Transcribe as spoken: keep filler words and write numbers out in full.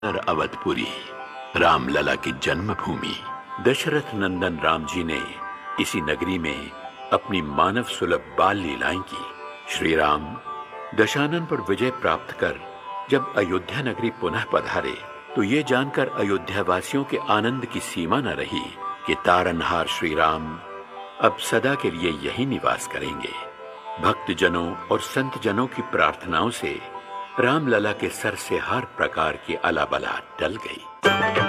नर अवधपुरी, रामलला की जन्मभूमि। दशरथ नंदन राम जी ने इसी नगरी में अपनी मानव सुलभ बाल लीलाएं की। श्री राम दशानन पर विजय प्राप्त कर जब अयोध्या नगरी पुनः पधारे तो ये जानकर अयोध्या वासियों के आनंद की सीमा न रही कि तारनहार श्री राम अब सदा के लिए यही निवास करेंगे। भक्त जनों और संत जनों की प्रार्थनाओं से रामलला के सर से हर प्रकार की अलाबला टल गई।